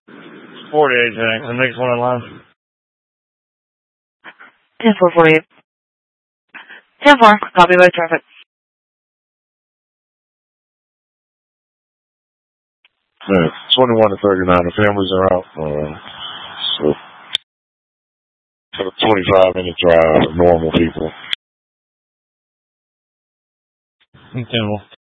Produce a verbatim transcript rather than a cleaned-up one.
forty-eight, I think. The next one in line. ten four forty-eight. ten four, copy by traffic. Yeah, twenty-one to thirty-nine, the families are out. Uh, so, for the twenty-five minute drive of normal people. ten